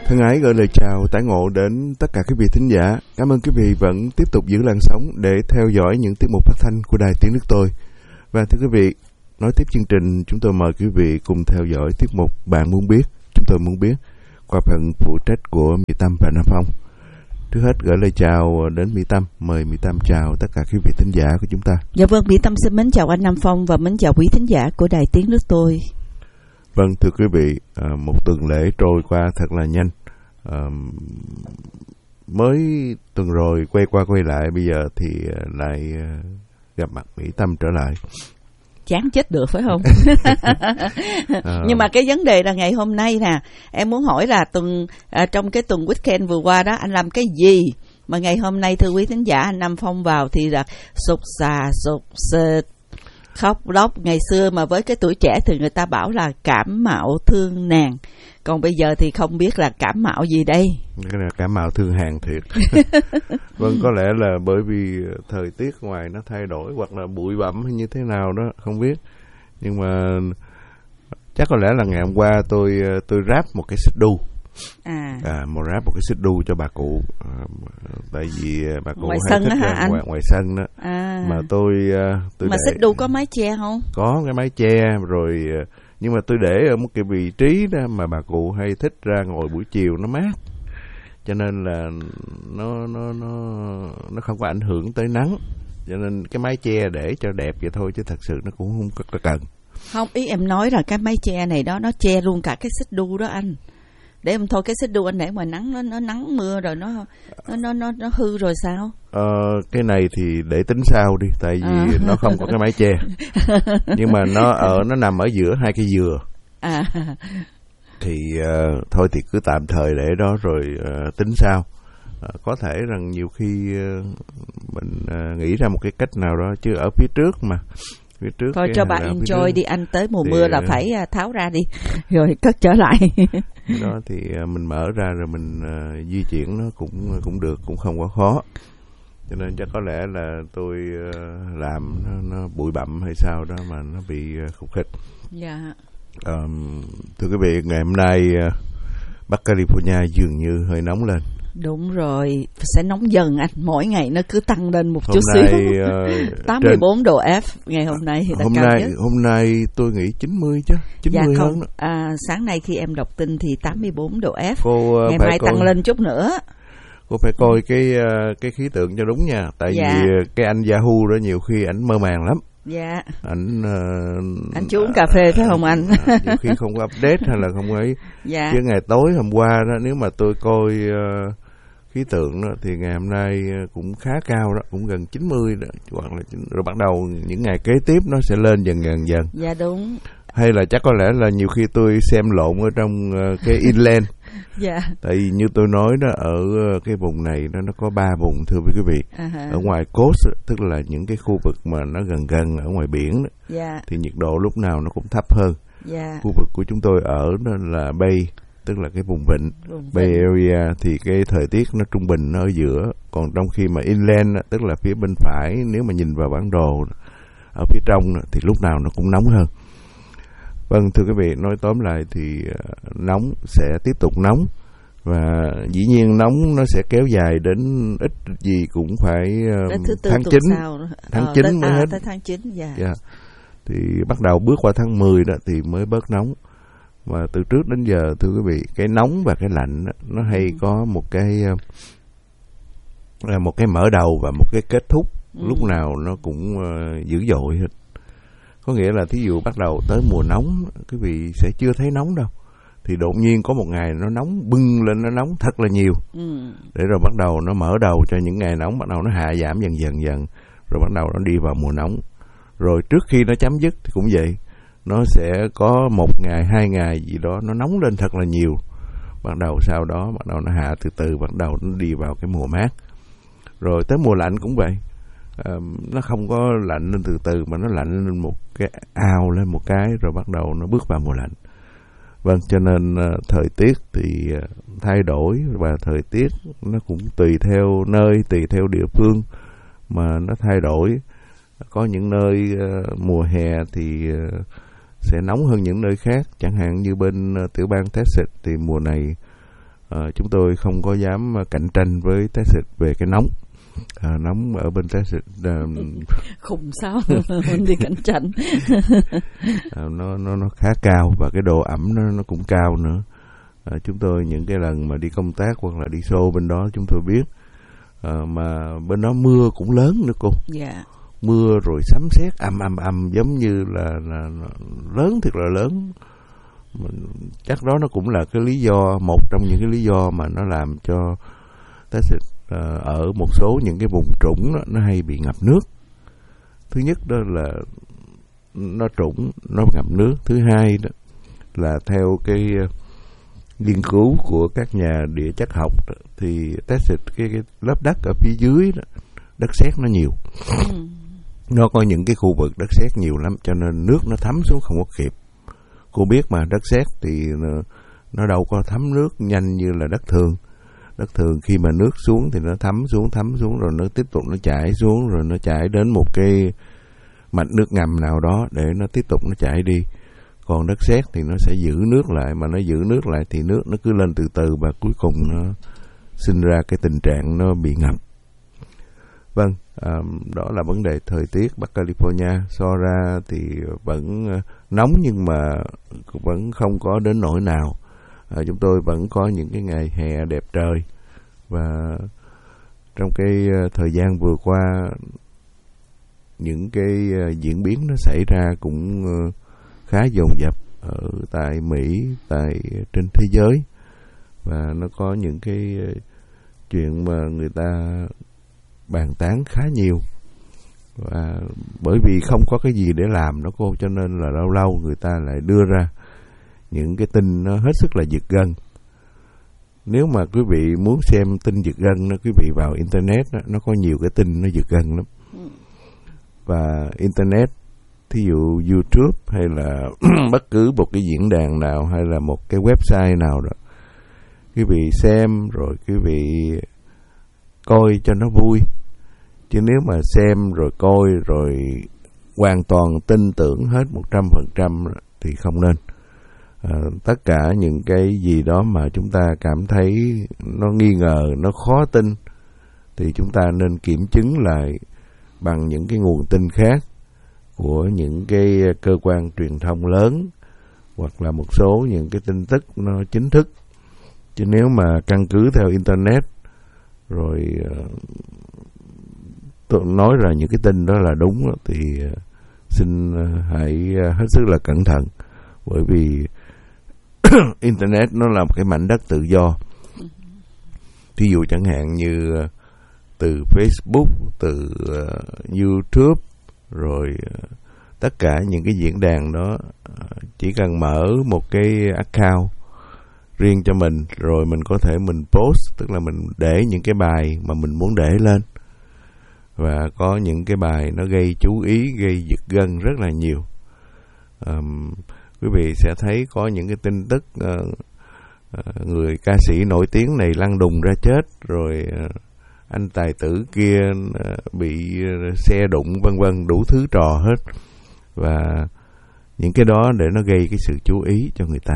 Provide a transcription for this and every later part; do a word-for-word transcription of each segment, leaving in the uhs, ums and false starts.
Thân ái gửi lời chào tái ngộ đến tất cả quý vị thính giả. Cảm ơn quý vị vẫn tiếp tục giữ làn sóng để theo dõi những tiết mục phát thanh của Đài Tiếng Nước Tôi. Và thưa quý vị, nói tiếp chương trình, chúng tôi mời quý vị cùng theo dõi tiết mục Bạn Muốn Biết, Chúng Tôi Muốn Biết qua phần phụ trách của Mỹ Tâm và Nam Phong. Trước hết gửi lời chào đến Mỹ Tâm. Mời Mỹ Tâm chào tất cả quý vị thính giả của chúng ta. Dạ vâng, Mỹ Tâm xin mến chào anh Nam Phong và mến chào quý thính giả của Đài Tiếng Nước Tôi. Vâng, thưa quý vị, một tuần lễ trôi qua thật là nhanh. À, mới tuần rồi quay qua quay lại, bây giờ thì lại gặp mặt Mỹ Tâm trở lại. Chán chết được phải không? à. Nhưng mà cái vấn đề là ngày hôm nay nè, em muốn hỏi là tuần à, trong cái tuần weekend vừa qua đó anh làm cái gì mà ngày hôm nay thưa quý thính giả anh Nam Phong vào thì là sụt xà sụt sệt khóc lóc. Ngày xưa mà với cái tuổi trẻ thì người ta bảo là cảm mạo thương nàng, còn bây giờ thì không biết là cảm mạo gì đây. Cái này cảm mạo thương hàng thiệt. Vâng, có lẽ là bởi vì thời tiết ngoài nó thay đổi hoặc là bụi bặm hay như thế nào đó không biết, nhưng mà chắc có lẽ là ngày hôm qua tôi tôi ráp một cái xích đu. À, à một ráp một cái xích đu cho bà cụ, à, tại vì bà cụ ngoài hay sân thích đó hả anh? Ngoài, ngoài sân đó. À. Mà tôi tôi mà để... xích đu có mái che không? Có cái mái che rồi, nhưng mà tôi để ở một cái vị trí đó mà bà cụ hay thích ra ngồi buổi chiều nó mát, cho nên là nó nó nó nó không có ảnh hưởng tới nắng, cho nên cái mái che để cho đẹp vậy thôi chứ thật sự nó cũng không có cần. Không, ý em nói là cái mái che này đó nó che luôn cả cái xích đu đó anh. Để em thôi cái xích đu anh để ngoài nắng nó nó nắng mưa rồi nó nó nó nó, nó hư rồi sao? Ờ, cái này thì để tính sau đi, tại vì à. nó không có cái mái che. Nhưng mà nó ở nó nằm ở giữa hai cây dừa. À. Thì uh, thôi thì cứ tạm thời để đó rồi uh, tính sau. Uh, có thể rằng nhiều khi uh, mình uh, nghĩ ra một cái cách nào đó, chứ ở phía trước mà. Phía trước thôi cho bà enjoy đi anh, tới mùa thì, mưa là phải tháo ra đi rồi cất trở lại. Đó thì mình mở ra rồi mình uh, di chuyển nó cũng cũng được, cũng không quá khó, cho nên chắc có lẽ là tôi uh, làm nó, nó bụi bặm hay sao đó mà nó bị uh, khúc khích. Dạ. Um, thưa quý vị, ngày hôm nay uh, Bắc California dường như hơi nóng lên. Đúng rồi, sẽ nóng dần anh, mỗi ngày nó cứ tăng lên một hôm chút nay, xíu. Uh, tám mươi bốn độ F ngày hôm nay thì hôm cao nay nhất. Hôm nay tôi nghĩ chín mươi chứ, chín mươi dạ hơn không, à, sáng nay khi em đọc tin thì tám mươi bốn độ F. Cô, uh, ngày mai coi, tăng lên chút nữa. Cô phải coi cái uh, cái khí tượng cho đúng nha, tại dạ. vì cái anh Yahoo đó nhiều khi ảnh mơ màng lắm. Dạ. Ảnh uh, anh chú uống cà phê phải không anh? uh, nhiều khi không có update hay là không ấy. Dạ. Chứ ngày tối hôm qua đó, nếu mà tôi coi uh, khí tượng đó, thì ngày hôm nay cũng khá cao đó, cũng gần chín mươi đó, hoặc là rồi bắt đầu những ngày kế tiếp nó sẽ lên dần dần dần. Dạ đúng. Hay là chắc có lẽ là nhiều khi tôi xem lộn ở trong uh, cái inland. Dạ. Tại vì như tôi nói đó, ở cái vùng này nó nó có ba vùng thưa quý vị. Uh-huh. Ở ngoài coast, tức là những cái khu vực mà nó gần gần ở ngoài biển đó, dạ. thì nhiệt độ lúc nào nó cũng thấp hơn. Dạ. Khu vực của chúng tôi ở đó là Bay, tức là cái vùng vịnh, vùng Bay vịnh. Area, thì cái thời tiết nó trung bình nó ở giữa. Còn trong khi mà inland, tức là phía bên phải, nếu mà nhìn vào bản đồ ở phía trong thì lúc nào nó cũng nóng hơn. Vâng, thưa quý vị, nói tóm lại thì nóng sẽ tiếp tục nóng, và dĩ nhiên nóng nó sẽ kéo dài đến ít gì cũng phải tháng chín, tháng chín ờ, mới à, hết. Tới tháng chín, dạ. Yeah. Thì bắt đầu bước qua tháng mười đó thì mới bớt nóng. Và từ trước đến giờ thưa quý vị, cái nóng và cái lạnh nó hay ừ. có một cái một cái mở đầu và một cái kết thúc, ừ. lúc nào nó cũng uh, dữ dội hết. Có nghĩa là thí dụ bắt đầu tới mùa nóng, quý vị sẽ chưa thấy nóng đâu, thì đột nhiên có một ngày nó nóng bừng lên, nó nóng thật là nhiều, ừ. để rồi bắt đầu nó mở đầu cho những ngày nóng, bắt đầu nó hạ giảm dần dần dần, rồi bắt đầu nó đi vào mùa nóng. Rồi trước khi nó chấm dứt thì cũng vậy, nó sẽ có một ngày, hai ngày gì đó nó nóng lên thật là nhiều, bắt đầu sau đó bắt đầu nó hạ từ từ, bắt đầu nó đi vào cái mùa mát. Rồi tới mùa lạnh cũng vậy, à, nó không có lạnh lên từ từ mà nó lạnh lên một cái ào lên một cái, rồi bắt đầu nó bước vào mùa lạnh. Vâng, cho nên uh, thời tiết thì uh, thay đổi, và thời tiết nó cũng tùy theo nơi, tùy theo địa phương mà nó thay đổi. Có những nơi uh, mùa hè thì uh, sẽ nóng hơn những nơi khác, chẳng hạn như bên uh, tiểu bang Texas thì mùa này uh, chúng tôi không có dám cạnh tranh với Texas về cái nóng. À, nóng ở bên Texas uh, khùng sao mình đi cạnh tranh. à, nó nó nó khá cao và cái độ ẩm nó nó cũng cao nữa. À, chúng tôi những cái lần mà đi công tác hoặc là đi show bên đó chúng tôi biết à, mà bên đó mưa cũng lớn nữa cô. Yeah. Mưa rồi sấm sét ầm ầm ầm giống như là, là, là lớn thiệt là lớn. Chắc đó nó cũng là cái lý do, một trong những cái lý do mà nó làm cho Texas uh, ở một số những cái vùng trũng đó, nó hay bị ngập nước. Thứ nhất đó là nó trũng, nó ngập nước. Thứ hai đó là theo cái uh, nghiên cứu của các nhà địa chất học đó, thì Texas cái, cái lớp đất ở phía dưới đó, đất sét nó nhiều. Nó có những cái khu vực đất sét nhiều lắm cho nên nước nó thấm xuống không có kịp. Cô biết mà, đất sét thì nó, nó đâu có thấm nước nhanh như là đất thường. Đất thường khi mà nước xuống thì nó thấm xuống, thấm xuống rồi nó tiếp tục nó chảy xuống, rồi nó chảy đến một cái mạch nước ngầm nào đó để nó tiếp tục nó chảy đi. Còn đất sét thì nó sẽ giữ nước lại, mà nó giữ nước lại thì nước nó cứ lên từ từ và cuối cùng nó sinh ra cái tình trạng nó bị ngập. Vâng, à, đó là vấn đề thời tiết Bắc California. So ra thì vẫn nóng nhưng mà vẫn không có đến nỗi nào. À, chúng tôi vẫn có những cái ngày hè đẹp trời. Và trong cái thời gian vừa qua, những cái diễn biến nó xảy ra cũng khá dồn dập ở tại Mỹ, tại trên thế giới. Và nó có những cái chuyện mà người ta bàn tán khá nhiều. Và bởi vì không có cái gì để làm đó cô, cho nên là lâu lâu người ta lại đưa ra những cái tin nó hết sức là giật gân. Nếu mà quý vị muốn xem tin giật gân, nó quý vị vào internet đó, nó có nhiều cái tin nó giật gân lắm. Và internet, thí dụ YouTube hay là bất cứ một cái diễn đàn nào hay là một cái website nào đó, quý vị xem rồi quý vị coi cho nó vui. Chứ nếu mà xem rồi coi rồi hoàn toàn tin tưởng hết một trăm phần trăm thì không nên. À, tất cả những cái gì đó mà chúng ta cảm thấy nó nghi ngờ, nó khó tin thì chúng ta nên kiểm chứng lại bằng những cái nguồn tin khác của những cái cơ quan truyền thông lớn hoặc là một số những cái tin tức nó chính thức. Chứ nếu mà căn cứ theo internet rồi tôi nói là những cái tin đó là đúng đó, thì xin hãy hết sức là cẩn thận, bởi vì internet nó là một cái mảnh đất tự do. Ví dụ chẳng hạn như từ Facebook, từ uh, YouTube, rồi uh, tất cả những cái diễn đàn đó, uh, chỉ cần mở một cái account riêng cho mình, rồi mình có thể mình post, tức là mình để những cái bài mà mình muốn để lên. Và có những cái bài nó gây chú ý, gây giật gân rất là nhiều. Um, quý vị sẽ thấy có những cái tin tức uh, uh, người ca sĩ nổi tiếng này lăn đùng ra chết, rồi uh, anh tài tử kia uh, bị uh, xe đụng, vân vân, đủ thứ trò hết. Và những cái đó để nó gây cái sự chú ý cho người ta.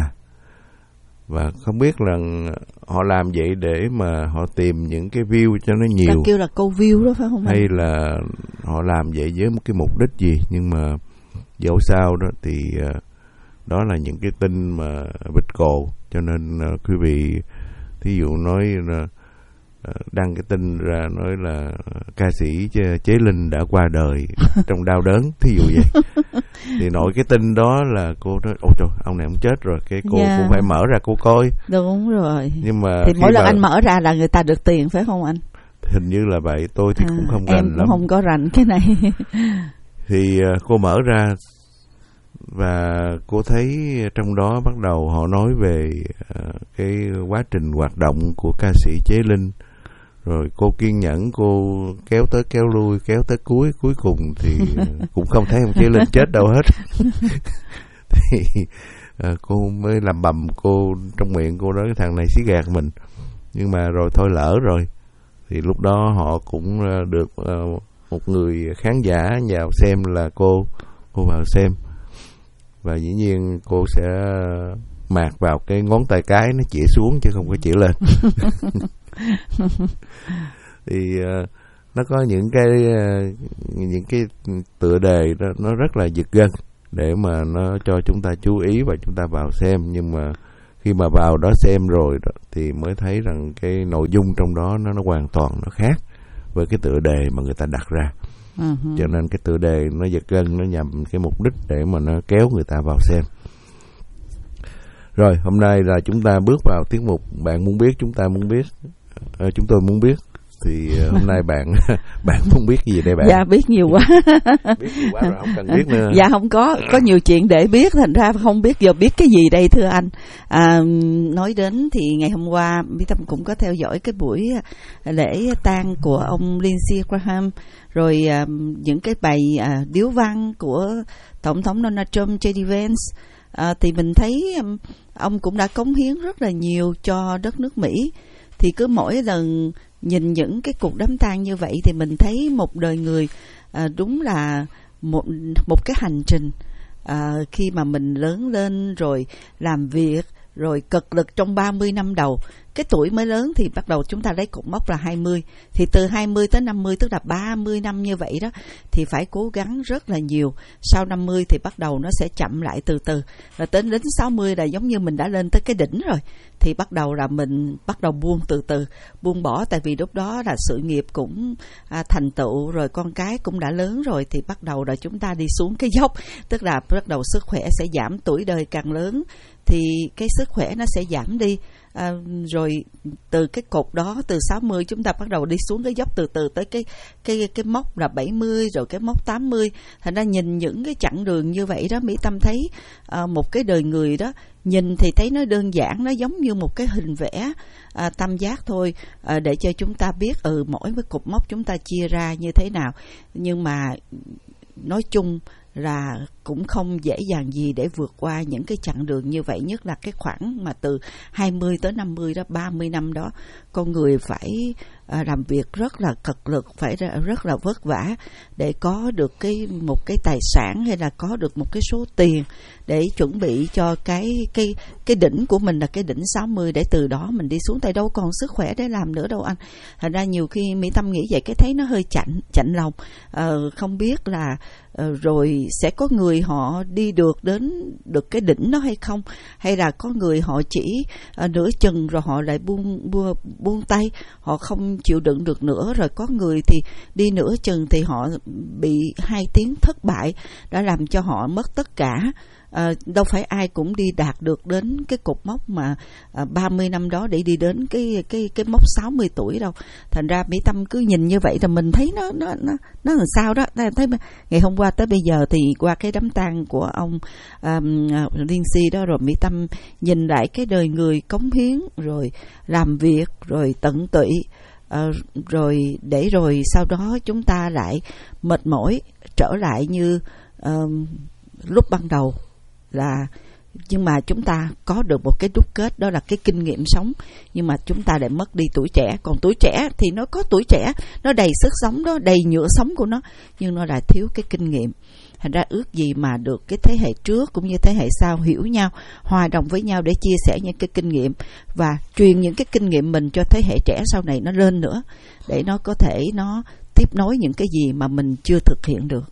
Và không biết là họ làm vậy để mà họ tìm những cái view cho nó nhiều. Đã kêu là câu view đó phải không? Hay là họ làm vậy với một cái mục đích gì. Nhưng mà dẫu sao đó thì uh, đó là những cái tin mà bịch cồ. Cho nên uh, quý vị thí dụ nói uh, đăng cái tin ra nói là ca sĩ Chế Linh đã qua đời trong đau đớn, thí dụ vậy. Thì nội cái tin đó là cô nói ôi trời, ông này ông chết rồi, cái cô yeah. cũng phải mở ra cô coi. Đúng rồi. Nhưng mà thì mỗi lần mà... anh mở ra là người ta được tiền phải không anh? Hình như là vậy, tôi thì à, cũng không rành lắm. Em cũng không có rành cái này. Thì uh, cô mở ra và cô thấy trong đó bắt đầu họ nói về uh, cái quá trình hoạt động của ca sĩ Chế Linh. Rồi cô kiên nhẫn, cô kéo tới kéo lui, kéo tới cuối, cuối cùng thì cũng không thấy ông Chế Linh chết đâu hết. Thì à, cô mới làm bầm, cô trong miệng cô nói cái thằng này xí gạt mình. Nhưng mà rồi thôi lỡ rồi. Thì lúc đó họ cũng được uh, một người khán giả vào xem là cô, cô vào xem. Và dĩ nhiên cô sẽ mạc vào cái ngón tay cái nó chĩa xuống chứ không có chĩa lên. Thì uh, nó có những cái uh, những cái tựa đề đó, nó rất là giật gân để mà nó cho chúng ta chú ý và chúng ta vào xem. Nhưng mà khi mà vào đó xem rồi đó, thì mới thấy rằng cái nội dung trong đó nó, nó hoàn toàn nó khác với cái tựa đề mà người ta đặt ra. Uh-huh. Cho nên cái tựa đề nó giật gân, nó nhằm cái mục đích để mà nó kéo người ta vào xem. Rồi hôm nay là chúng ta bước vào tiết mục Bạn Muốn Biết Chúng Ta Muốn Biết, à, Chúng Tôi Muốn Biết. Thì hôm nay bạn bạn muốn biết gì đây bạn? Dạ biết nhiều quá. Biết nhiều quá rồi không cần biết nữa. Dạ không có, có nhiều chuyện để biết, thành ra không biết giờ biết cái gì đây thưa anh. À, nói đến thì ngày hôm qua Mỹ Tâm cũng có theo dõi cái buổi lễ tang của ông Lindsey Graham, rồi à, những cái bài à, điếu văn của Tổng thống Donald Trump, gi đi Vance. À, thì mình thấy um, ông cũng đã cống hiến rất là nhiều cho đất nước Mỹ. Thì cứ mỗi lần nhìn những cái cuộc đám tang như vậy thì mình thấy một đời người à, đúng là một một cái hành trình à, khi mà mình lớn lên rồi làm việc rồi cực lực trong ba mươi năm đầu. Cái tuổi mới lớn thì bắt đầu chúng ta lấy cột mốc là hai mươi. Thì từ hai mươi tới năm mươi tức là ba mươi năm như vậy đó thì phải cố gắng rất là nhiều. Sau năm mươi thì bắt đầu nó sẽ chậm lại từ từ. Rồi đến đến sáu mươi là giống như mình đã lên tới cái đỉnh rồi. Thì bắt đầu là mình bắt đầu buông từ từ, buông bỏ, tại vì lúc đó là sự nghiệp cũng à, thành tựu rồi, con cái cũng đã lớn rồi, thì bắt đầu là chúng ta đi xuống cái dốc, tức là bắt đầu sức khỏe sẽ giảm, tuổi đời càng lớn thì cái sức khỏe nó sẽ giảm đi. À, rồi từ cái cột đó từ sáu mươi chúng ta bắt đầu đi xuống cái dốc từ từ tới cái cái cái mốc là bảy mươi, rồi cái mốc tám mươi. Thành ra nhìn những cái chặng đường như vậy đó, Mỹ Tâm thấy à, một cái đời người đó nhìn thì thấy nó đơn giản, nó giống như một cái hình vẽ à, tam giác thôi, à, để cho chúng ta biết ừ mỗi cái cột mốc chúng ta chia ra như thế nào. Nhưng mà nói chung là cũng không dễ dàng gì để vượt qua những cái chặng đường như vậy, nhất là cái khoảng mà từ hai mươi tới năm mươi đó, ba mươi năm đó, con người phải à, làm việc rất là cực lực, phải rất là vất vả để có được cái một cái tài sản hay là có được một cái số tiền để chuẩn bị cho cái cái cái đỉnh của mình là cái đỉnh sáu mươi, để từ đó mình đi xuống, tại đâu còn sức khỏe để làm nữa đâu anh. Thành ra nhiều khi Mỹ Tâm nghĩ vậy cái thấy nó hơi chạnh chạnh lòng, à, không biết là à, rồi sẽ có người họ đi được đến được cái đỉnh đó hay không, hay là có người họ chỉ à, nửa chừng rồi họ lại buông, buông buông tay, họ không chịu đựng được nữa. Rồi có người thì đi nửa chừng thì họ bị hai tiếng thất bại đã làm cho họ mất tất cả. À, đâu phải ai cũng đi đạt được đến cái cột mốc mà à, ba mươi năm đó để đi đến cái cái cái mốc sáu mươi tuổi đâu. Thành ra Mỹ Tâm cứ nhìn như vậy là mình thấy nó nó nó nó làm sao đó. Thấy ngày hôm qua tới bây giờ thì qua cái đám tang của ông um, Lindsey đó, rồi Mỹ Tâm nhìn lại cái đời người cống hiến rồi làm việc rồi tận tụy, uh, rồi để rồi sau đó chúng ta lại mệt mỏi trở lại như uh, lúc ban đầu. Là nhưng mà chúng ta có được một cái đúc kết, đó là cái kinh nghiệm sống, nhưng mà chúng ta lại mất đi tuổi trẻ. Còn tuổi trẻ thì nó có tuổi trẻ, nó đầy sức sống đó, đầy nhựa sống của nó, nhưng nó lại thiếu cái kinh nghiệm. Thành ra ước gì mà được cái thế hệ trước cũng như thế hệ sau hiểu nhau, hòa đồng với nhau để chia sẻ những cái kinh nghiệm và truyền những cái kinh nghiệm mình cho thế hệ trẻ sau này nó lên nữa, để nó có thể nó tiếp nối những cái gì mà mình chưa thực hiện được.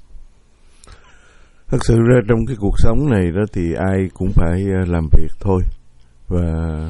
Thật sự ra trong cái cuộc sống này đó thì ai cũng phải làm việc thôi. Và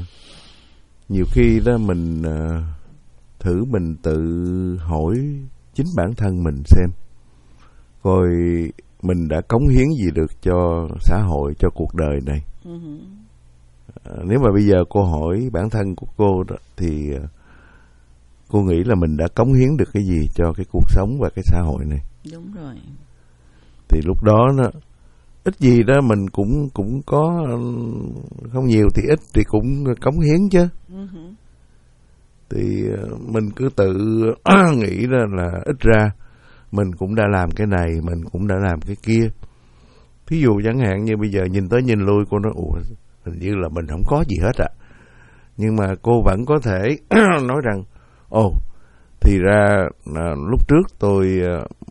nhiều khi đó mình uh, thử mình tự hỏi chính bản thân mình xem, coi mình đã cống hiến gì được cho xã hội, cho cuộc đời này. Uh-huh. uh, Nếu mà bây giờ cô hỏi bản thân của cô đó, thì uh, cô nghĩ là mình đã cống hiến được cái gì cho cái cuộc sống và cái xã hội này. Đúng rồi. Thì lúc đó nó ít gì đó mình cũng cũng có, không nhiều thì ít thì cũng cống hiến chứ. Uh-huh. Thì mình cứ tự nghĩ ra là ít ra mình cũng đã làm cái này, mình cũng đã làm cái kia. Thí dụ chẳng hạn như bây giờ nhìn tới nhìn lui cô nói ủa hình như là mình không có gì hết ạ. À. Nhưng mà cô vẫn có thể nói rằng ồ thì ra là lúc trước tôi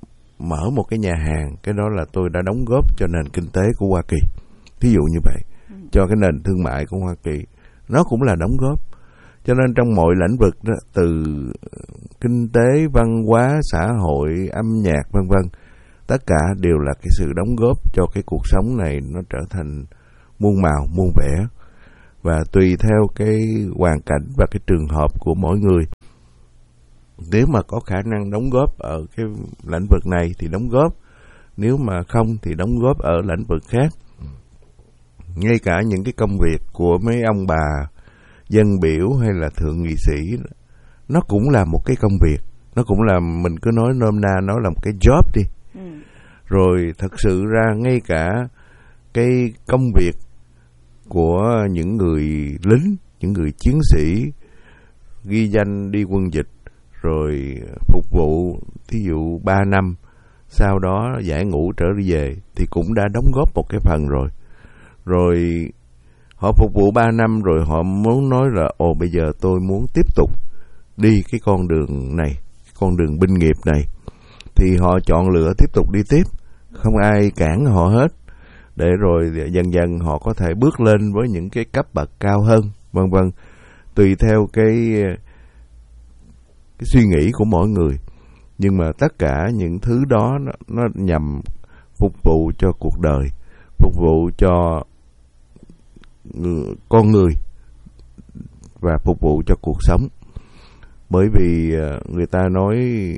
mở một cái nhà hàng, cái đó là tôi đã đóng góp cho nền kinh tế của Hoa Kỳ. Thí dụ như vậy. cho cái nền thương mại của Hoa Kỳ. Nó cũng là đóng góp. Cho nên trong mọi lĩnh vực đó, từ kinh tế, văn hóa, xã hội, âm nhạc vân vân, tất cả đều là cái sự đóng góp cho cái cuộc sống này nó trở thành muôn màu, muôn vẻ. Và tùy theo cái hoàn cảnh và cái trường hợp của mỗi người, nếu mà có khả năng đóng góp ở cái lĩnh vực này thì đóng góp, nếu mà không thì đóng góp ở lĩnh vực khác. Ngay cả những cái công việc của mấy ông bà dân biểu hay là thượng nghị sĩ, nó cũng là một cái công việc, nó cũng là, mình cứ nói nôm na, nó là một cái job đi. Ừ. Rồi thật sự ra ngay cả cái công việc của những người lính, những người chiến sĩ ghi danh đi quân dịch rồi phục vụ thí dụ ba năm, sau đó giải ngũ trở về thì cũng đã đóng góp một cái phần rồi. Rồi họ phục vụ ba năm rồi họ muốn nói là ồ bây giờ tôi muốn tiếp tục đi cái con đường này, con đường binh nghiệp này, thì họ chọn lựa tiếp tục đi tiếp, không ai cản họ hết, để rồi dần dần họ có thể bước lên với những cái cấp bậc cao hơn, vân vân, tùy theo cái cái suy nghĩ của mỗi người. Nhưng mà tất cả những thứ đó nó, nó nhằm phục vụ cho cuộc đời, phục vụ cho người, con người và phục vụ cho cuộc sống. Bởi vì người ta nói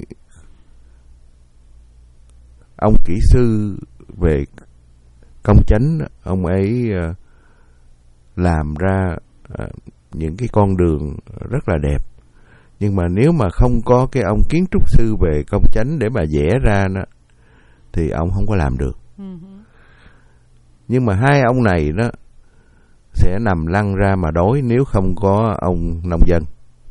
ông kỹ sư về công chánh, ông ấy làm ra những cái con đường rất là đẹp. Nhưng mà nếu mà không có cái ông kiến trúc sư về công chánh để mà vẽ ra đó, thì ông không có làm được. Uh-huh. Nhưng mà hai ông này đó sẽ nằm lăn ra mà đói nếu không có ông nông dân.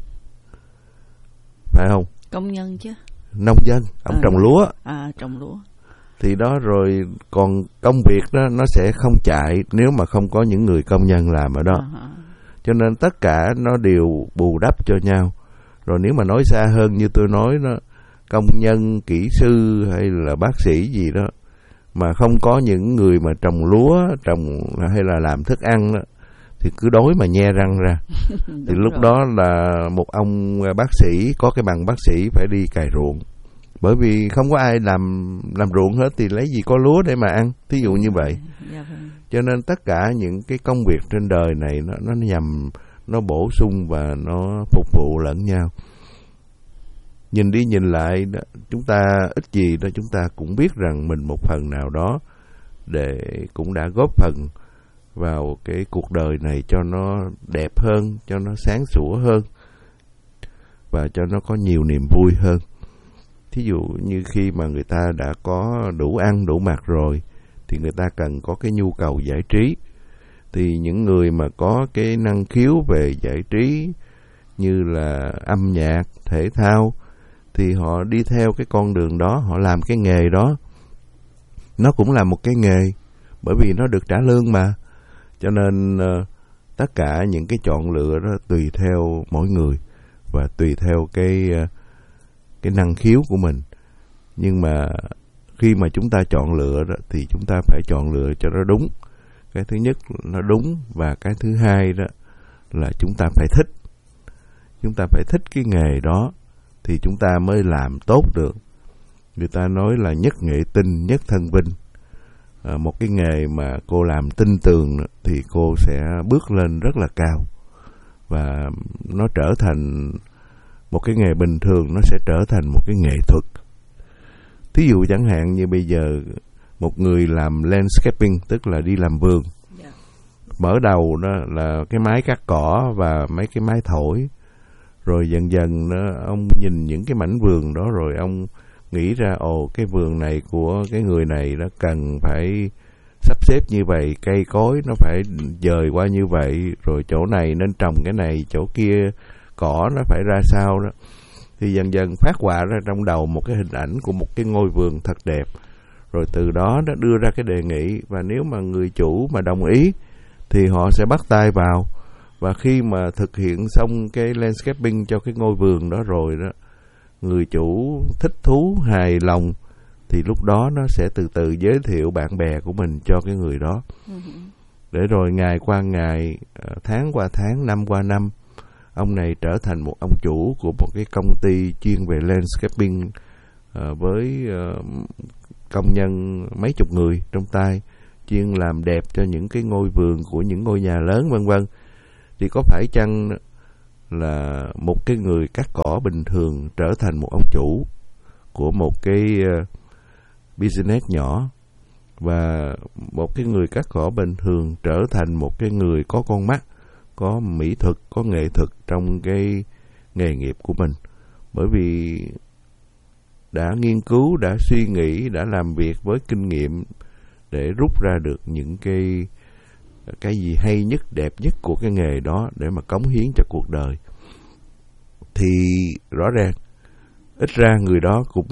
Phải không? Công nhân chứ. Nông dân, ông à, trồng lúa. À, trồng lúa. Thì đó rồi, còn công việc đó nó sẽ không chạy nếu mà không có những người công nhân làm ở đó. Uh-huh. Cho nên tất cả nó đều bù đắp cho nhau. Rồi nếu mà nói xa hơn như tôi nói đó, công nhân, kỹ sư hay là bác sĩ gì đó, mà không có những người mà trồng lúa, trồng hay là làm thức ăn đó, thì cứ đói mà nhe răng ra. Thì lúc rồi. Đó là một ông bác sĩ có cái bằng bác sĩ phải đi cày ruộng. Bởi vì không có ai làm làm ruộng hết thì lấy gì có lúa để mà ăn, thí dụ như vậy. Dạ vâng. Cho nên tất cả những cái công việc trên đời này nó, nó nhằm, nó bổ sung và nó phục vụ lẫn nhau. Nhìn đi nhìn lại đó, chúng ta ít gì đó chúng ta cũng biết rằng mình một phần nào đó để cũng đã góp phần vào cái cuộc đời này cho nó đẹp hơn, cho nó sáng sủa hơn và cho nó có nhiều niềm vui hơn. Thí dụ như khi mà người ta đã có đủ ăn đủ mặc rồi thì người ta cần có cái nhu cầu giải trí. Thì những người mà có cái năng khiếu về giải trí như là âm nhạc, thể thao, thì họ đi theo cái con đường đó, họ làm cái nghề đó. Nó cũng là một cái nghề, bởi vì nó được trả lương mà. Cho nên uh, tất cả những cái chọn lựa đó tùy theo mỗi người và tùy theo cái uh, cái năng khiếu của mình. Nhưng mà khi mà chúng ta chọn lựa đó, thì chúng ta phải chọn lựa cho nó đúng. Cái thứ nhất nó đúng, và cái thứ hai đó là chúng ta phải thích. Chúng ta phải thích cái nghề đó thì chúng ta mới làm tốt được. Người ta nói là nhất nghệ tinh, nhất thân vinh. À, một cái nghề mà cô làm tinh tường thì cô sẽ bước lên rất là cao. Và nó trở thành một cái nghề bình thường, nó sẽ trở thành một cái nghệ thuật. Thí dụ chẳng hạn như bây giờ một người làm landscaping, tức là đi làm vườn. Yeah. Mở đầu đó là cái máy cắt cỏ và mấy cái máy thổi. Rồi dần dần đó, ông nhìn những cái mảnh vườn đó rồi ông nghĩ ra, ồ cái vườn này của cái người này nó cần phải sắp xếp như vậy, cây cối nó phải dời qua như vậy, rồi chỗ này nên trồng cái này, chỗ kia cỏ nó phải ra sao đó. Thì dần dần phát họa ra trong đầu một cái hình ảnh của một cái ngôi vườn thật đẹp. Rồi từ đó nó đưa ra cái đề nghị, và nếu mà người chủ mà đồng ý thì họ sẽ bắt tay vào. Và khi mà thực hiện xong cái landscaping cho cái ngôi vườn đó rồi đó, người chủ thích thú, hài lòng, thì lúc đó nó sẽ từ từ giới thiệu bạn bè của mình cho cái người đó. Uh-huh. để rồi ngày qua ngày, tháng qua tháng, năm qua năm, ông này trở thành một ông chủ của một cái công ty chuyên về landscaping uh, với uh, công nhân mấy chục người trong tay, chuyên làm đẹp cho những cái ngôi vườn của những ngôi nhà lớn vân vân. Thì có phải chăng là một cái người cắt cỏ bình thường trở thành một ông chủ của một cái uh, business nhỏ, và một cái người cắt cỏ bình thường trở thành một cái người có con mắt, có mỹ thuật, có nghệ thuật trong cái nghề nghiệp của mình, bởi vì đã nghiên cứu, đã suy nghĩ, đã làm việc với kinh nghiệm để rút ra được những cái cái gì hay nhất, đẹp nhất của cái nghề đó để mà cống hiến cho cuộc đời. Thì rõ ràng ít ra người đó cũng